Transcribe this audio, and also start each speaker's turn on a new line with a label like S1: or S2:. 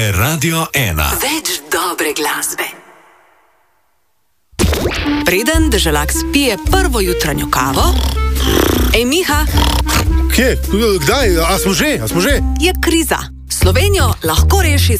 S1: Radio 1.
S2: Več dobre glasbe. Preden deželak spije prvo jutranjo kavo... Ej, Miha!
S3: Kje? Kdaj? A smo že?
S2: Je kriza. Slovenijo lahko reši